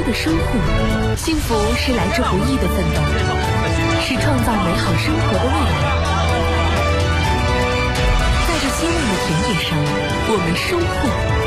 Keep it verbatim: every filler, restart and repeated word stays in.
的收获。幸福是来之不易的奋斗，是创造美好生活的未来。在这希望的田野上，我们收获。